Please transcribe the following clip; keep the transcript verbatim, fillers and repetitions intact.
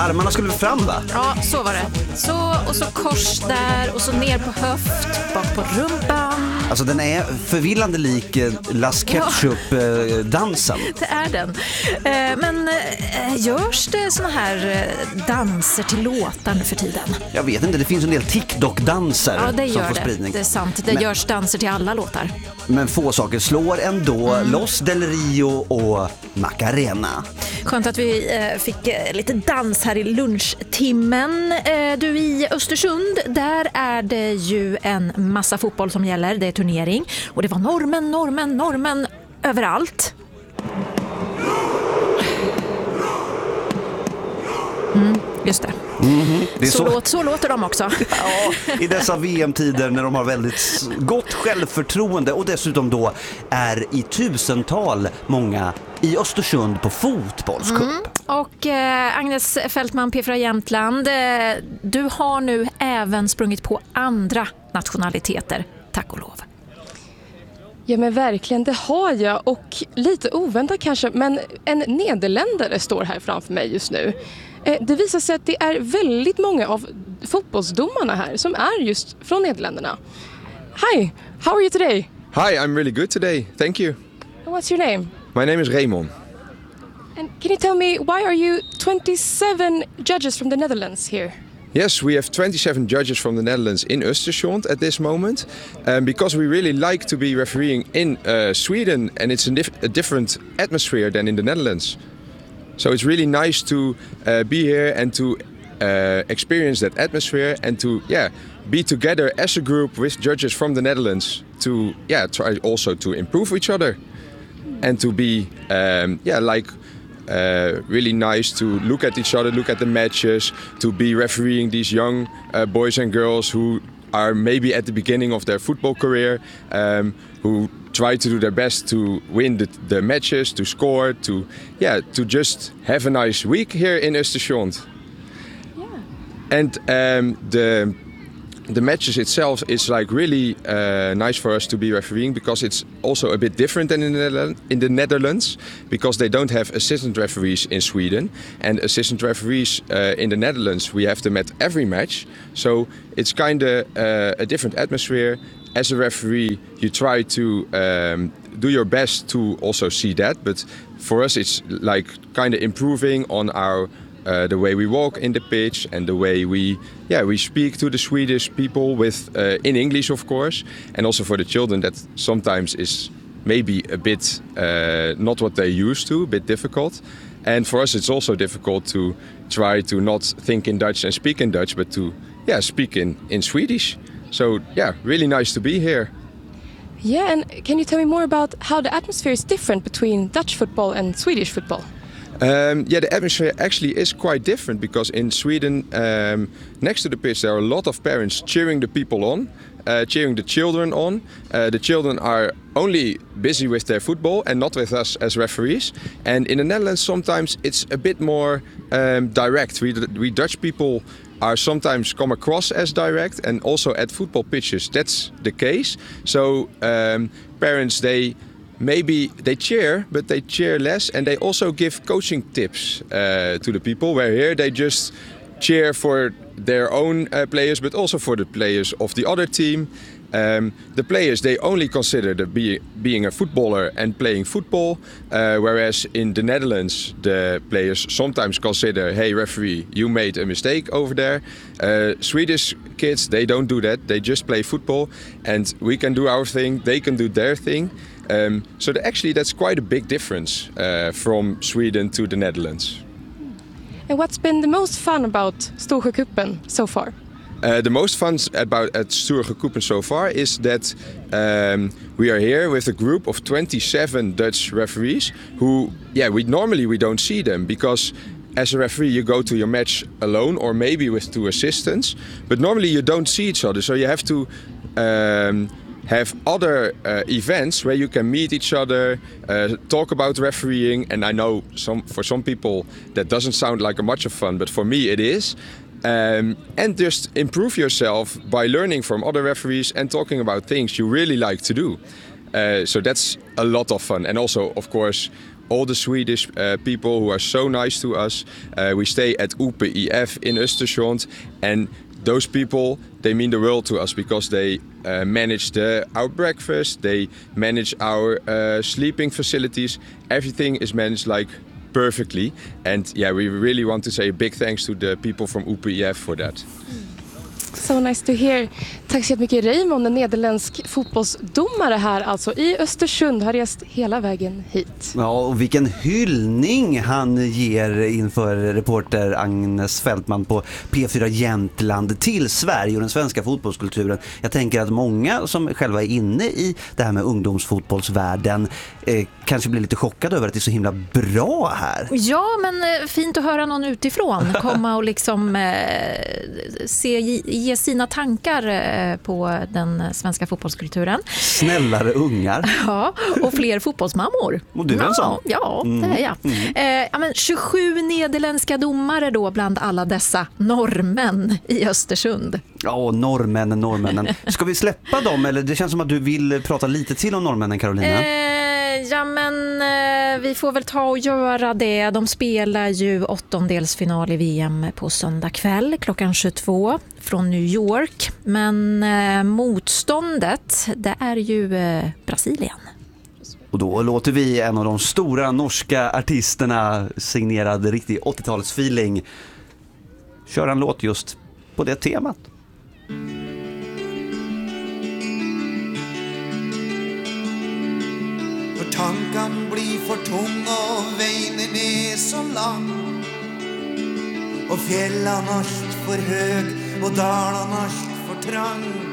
Armarna skulle fram, va? Ja, så var det. Så, och så kors där och så ner på höft, bak på rumpan. Alltså den är förvillande lik eh, Las Ketchup-dansen. Ja, det är den. Eh, men eh, görs det såna här eh, danser till låtar nu för tiden? Jag vet inte, det finns en del TikTok-danser ja, det som gör får det. spridning. Det är sant, det men, görs danser till alla låtar. Men få saker slår ändå mm. Los del Rio och Macarena. Skönt att vi eh, fick eh, lite dans här i lunchtimmen. Eh, du, i Östersund, där är det ju en massa fotboll som gäller. Det är turnering. Och det var normen, normen, normen överallt. Mm, just det. Mm-hmm. Det är så, så... Låt, så låter de också. Ja, i dessa V M-tider när de har väldigt gott självförtroende och dessutom då är i tusental många i Östersund på fotbollscup. Mm. Och eh, Agnes Fältman, P fyra Jämtland, eh, du har nu även sprungit på andra nationaliteter, tack och lov. Ja, men verkligen, det har jag, och lite oväntat kanske, men en nederländare står här framför mig just nu. Det visar sig att det är väldigt många av fotbollsdomarna här som är just från Nederländerna. Hi, how are you today? Hi, I'm really good today. Thank you. And what's your name? My name is Raymond. And can you tell me, why are you twenty-seven judges from the Netherlands here? Yes, we have twenty-seven judges from the Netherlands in Östersund at this moment, um, because we really like to be refereeing in uh, Sweden, and it's a, dif- a different atmosphere than in the Netherlands. So it's really nice to uh, be here and to uh, experience that atmosphere and to yeah be together as a group with judges from the Netherlands to yeah try also to improve each other and to be um, yeah like uh, really nice to look at each other, look at the matches, to be refereeing these young uh, boys and girls who are maybe at the beginning of their football career, um, who try to do their best to win the, the matches, to score, to yeah, to just have a nice week here in Östersund. Yeah. And um, the the matches itself is like really uh, nice for us to be refereeing, because it's also a bit different than in the, in the Netherlands, because they don't have assistant referees in Sweden, and assistant referees uh, in the Netherlands, we have them at every match. So it's kind of uh, a different atmosphere. As a referee, you try to um, do your best to also see that, but for us it's like kind of improving on our uh, the way we walk in the pitch and the way we yeah we speak to the Swedish people with uh, in English, of course, and also for the children that sometimes is maybe a bit uh, not what they used to, a bit difficult. And for us it's also difficult to try to not think in Dutch and speak in Dutch, but to yeah speak in, in Swedish. So yeah, really nice to be here. Yeah, and can you tell me more about how the atmosphere is different between Dutch football and Swedish football? Um, yeah, the atmosphere actually is quite different, because in Sweden, um, next to the pitch, there are a lot of parents cheering the people on, uh, cheering the children on. Uh, the children are only busy with their football and not with us as referees. And in the Netherlands, sometimes it's a bit more um, direct. We, we Dutch people are sometimes come across as direct, and also at football pitches that's the case. So um, parents, they maybe they cheer, but they cheer less, and they also give coaching tips uh, to the people, where here they just cheer for their own uh, players, but also for the players of the other team. Um, the players, they only consider the be, being a footballer and playing football, uh, whereas in the Netherlands the players sometimes consider, hey referee, you made a mistake over there. Uh, Swedish kids, they don't do that, they just play football, and we can do our thing, they can do their thing. Um, so the, actually that's quite a big difference uh, from Sweden to the Netherlands. And what's been the most fun about Storsjöcupen so far? Uh, the most fun about at Storsjöcupen so far is that um, we are here with a group of twenty-seven Dutch referees who, yeah, we normally we don't see them, because as a referee you go to your match alone or maybe with two assistants, but normally you don't see each other, so you have to um, have other uh, events where you can meet each other, uh, talk about refereeing, and I know some for some people that doesn't sound like a much of fun, but for me it is. Um, and just improve yourself by learning from other referees and talking about things you really like to do. Uh, so that's a lot of fun. And also, of course, all the Swedish uh, people who are so nice to us. Uh, we stay at U P I F in Östersund, and those people, they mean the world to us because they uh, manage the, our breakfast, they manage our uh, sleeping facilities. Everything is managed like perfectly, and yeah, we really want to say a big thanks to the people from U P I F for that. So nice to hear. Tack så mycket Raymond, en nederländsk fotbollsdomare här alltså i Östersund, har rest hela vägen hit. Ja, och vilken hyllning han ger inför reporter Agnes Fältman på P fyra Jämtland till Sverige och den svenska fotbollskulturen. Jag tänker att många som själva är inne i det här med ungdomsfotbollsvärlden eh, kanske blir lite chockade över att det är så himla bra här. Ja, men eh, fint att höra någon utifrån komma och liksom eh, se, ge sina tankar eh, på den svenska fotbollskulturen. Snällare ungar. Ja, och fler fotbollsmammor. Och du är en sån? Ja, det är jag. Mm. Eh, ja, men tjugosju nederländska domare då bland alla dessa norrmän i Östersund. Ja, norrmännen, norrmännen. Ska vi släppa dem? Eller det känns som att du vill prata lite till om norrmännen, Carolina. Eh, ja, men eh, vi får väl ta och göra det. De spelar ju åttondelsfinal i V M på söndag kväll klockan tjugotvå från New York. Men eh, motståndet, det är ju eh, Brasilien. Och då låter vi en av de stora norska artisterna, signerad riktig åttiotalsfeeling, köra en låt just på det temat. For tankan blir for tung og veien er så lang, og fjellan alt for høg og dalan alt for trang.